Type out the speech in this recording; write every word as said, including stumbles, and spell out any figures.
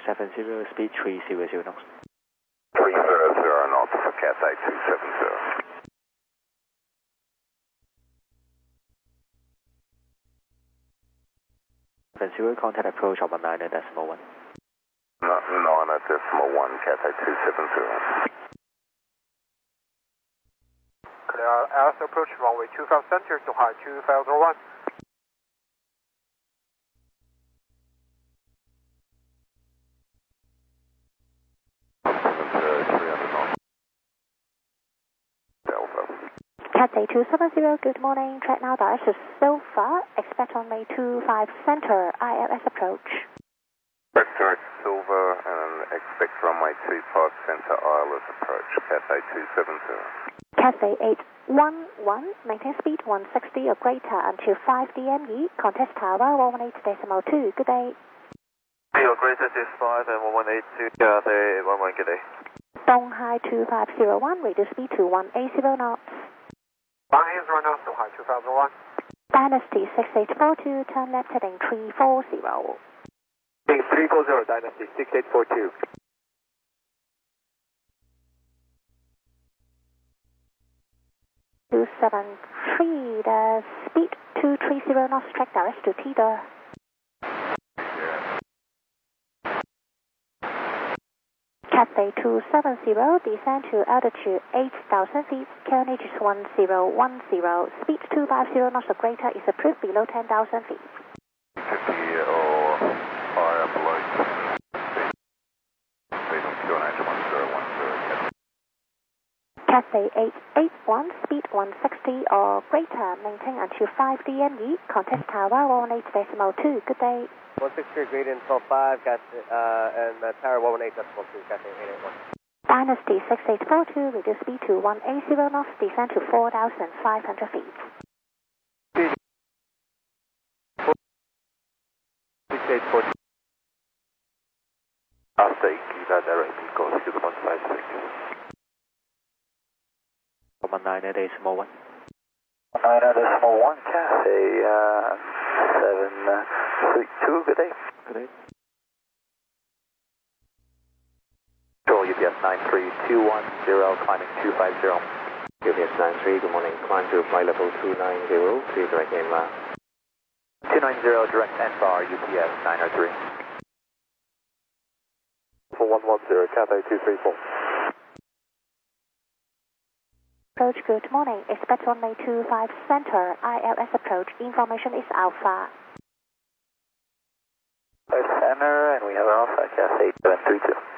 seven zero, speed three zero zero knots. three zero zero knots for Cathay two seven zero. seven zero, contact approach of one nine decimal one. nine decimal one, Cathay two seven zero. Clear L S approach runway two five center to high two five zero one. Cathay two seven zero, good morning. Track now direct to Silva. Expect runway two five center, I L S approach. Vector Silver and expect runway two five center, I L S approach, Cathay two seven zero. Cathay eight one one, maintain speed one sixty or greater until five D M E. Contest tower one one eight decimal two. Good day. Or greater to five and one one eight two, Cathay one one, good day. Donghai two five zero one, reduce speed to one eighty knots. Donghai is run out to high two five zero one. Dynasty six eight four two, turn left heading three four zero. three four zero, Dynasty six eight four two. two seven three, the speed two three zero knots, track direct to Tidor. Cathay two seven zero, descend to altitude eight thousand feet, K N H is one zero one zero, speed two five zero knots or greater is approved below ten thousand feet. fifty or higher below speed on Q N H one zero one zero. Cathay eight eight one, speed one sixty or greater, maintain until five D M E, contest tower one one eight decimal two. Good day. one sixty gradient twelve five, Cathay, uh, and uh, tower one one eight decimal two, Cathay eight eight one. Dynasty six eight four two, reduce speed to one eighty knots, descend to four thousand five hundred feet. six eight four two. After you got directly goes to the one five six. one nine decimal one. nine decimal one, Cathay uh, seven three two, good day. Good day. Control U P S nine three two one zero, climbing two five zero. U P S nine three, good morning. Climb to flight level two nine zero, please direct aim left. two nine zero, direct N bar, U P S nine oh three. one one zero, Cathay two three four. Approach, good morning. Expect runway two five center, I L S approach. Information is Alpha. Center, and we have Alpha, Cathay seven three two.